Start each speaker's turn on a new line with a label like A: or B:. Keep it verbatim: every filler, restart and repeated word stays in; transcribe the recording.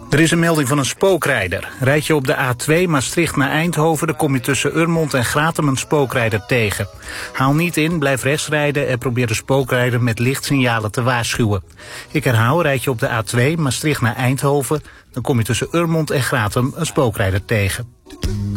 A: Er is een melding van een spookrijder. Rijd je op de A twee Maastricht naar Eindhoven, dan kom je tussen Urmond en Gratum een spookrijder tegen. Haal niet in, blijf rechts rijden en probeer de spookrijder met lichtsignalen te waarschuwen. Ik herhaal, rijd je op de A twee Maastricht naar Eindhoven, dan kom je tussen Urmond en Gratum een spookrijder tegen.